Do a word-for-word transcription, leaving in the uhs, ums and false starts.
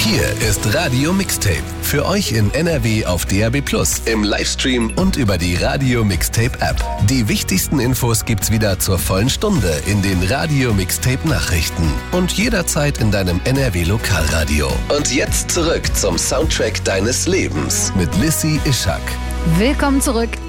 Hier ist Radio Mixtape. Für euch in N R W auf D A B plus, im Livestream und über die Radio Mixtape App. Die wichtigsten Infos gibt's wieder zur vollen Stunde in den Radio Mixtape Nachrichten und jederzeit in deinem N R W Lokalradio. Und jetzt zurück zum Soundtrack deines Lebens mit Lissy Ischak. Willkommen zurück